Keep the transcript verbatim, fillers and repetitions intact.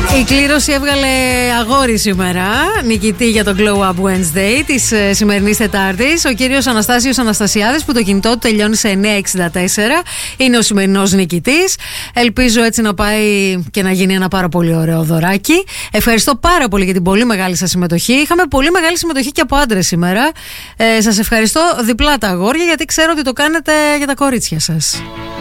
Η κλήρωση έβγαλε αγόρι σήμερα, νικητή για το Glow Up Wednesday της ε, σημερινής Τετάρτης. Ο κύριος Αναστάσιος Αναστασιάδης, που το κινητό του τελειώνει σε εννιά εξήντα τέσσερα, είναι ο σημερινός νικητής. Ελπίζω έτσι να πάει και να γίνει ένα πάρα πολύ ωραίο δωράκι. Ευχαριστώ πάρα πολύ για την πολύ μεγάλη σας συμμετοχή. Είχαμε πολύ μεγάλη συμμετοχή και από άντρες σήμερα. Ε, σας ευχαριστώ διπλά τα αγόρια, γιατί ξέρω ότι το κάνετε για τα κορίτσια σας.